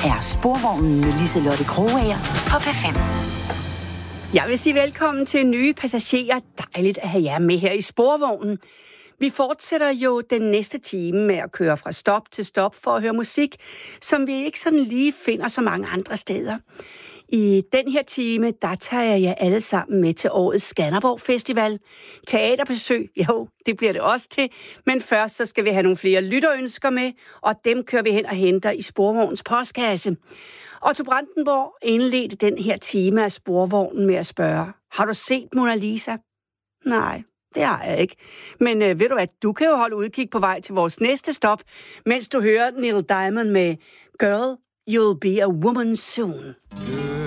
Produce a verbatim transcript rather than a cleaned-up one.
er Sporvognen med Liselotte Krogager på P fem. Jeg vil sige velkommen til nye passagerer. Dejligt at have jer med her i Sporvognen. Vi fortsætter jo den næste time med at køre fra stop til stop for at høre musik, som vi ikke sådan lige finder så mange andre steder. I den her time, der tager jeg jer alle sammen med til årets Skanderborg Festival. Teaterbesøg, jo, det bliver det også til. Men først så skal vi have nogle flere lytterønsker med, og dem kører vi hen og henter i Sporvognens postkasse. Otto Brandenborg indledte den her time af Sporvognen med at spørge, har du set Mona Lisa? Nej, det har jeg ikke. Men øh, ved du hvad, du kan jo holde udkig på vej til vores næste stop, mens du hører Neil Diamond med Girl, You'll Be a Woman Soon.